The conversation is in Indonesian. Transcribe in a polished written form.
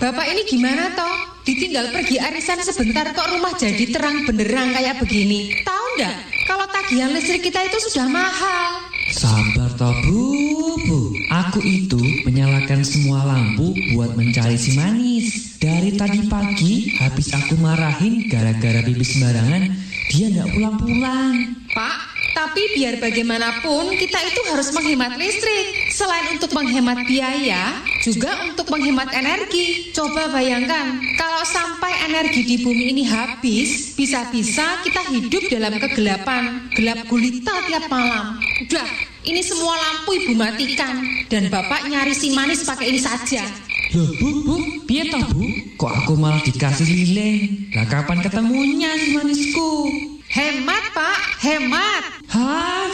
Bapak ini gimana toh? Ditinggal pergi arisan sebentar kok rumah jadi terang benderang kayak begini. Tahu nggak? Kalau tagihan listrik kita itu sudah mahal. Sabar toh Bu. Aku itu menyalakan semua lampu buat mencari si manis. Dari tadi pagi habis aku marahin gara-gara pipis sembarangan, dia nggak pulang-pulang. Pak, tapi biar bagaimanapun kita itu harus menghemat listrik. Selain untuk menghemat biaya, juga untuk menghemat energi. Coba bayangkan, kalau sampai energi di bumi ini habis, bisa-bisa kita hidup dalam kegelapan, gelap gulita tiap malam. Udah, ini semua lampu Ibu matikan, dan Bapak nyari si manis pakai ini saja. Loh Bu, piye toh Bu? Kok aku malah dikasih lilin? Lah kapan ketemunya si manisku? Hemat Pak, hemat. Hah,